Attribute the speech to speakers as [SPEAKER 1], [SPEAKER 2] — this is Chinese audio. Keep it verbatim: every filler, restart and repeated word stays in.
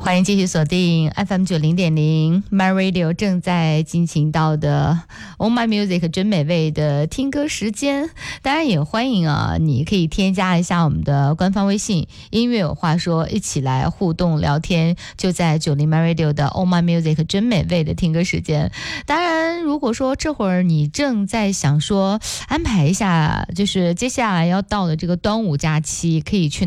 [SPEAKER 1] 欢迎继续锁定 F M 九零点零 My Radio 正在进行到的 On My Music 真美味的听歌时间。当然也欢迎啊，你可以添加一下我们的官方微信音乐有话说，一起来互动聊天，就在九零 My Radio 的 On My Music 真美味的听歌时间。当然如果说这会儿你正在想说安排一下，就是接下来要到的这个端午假期可以去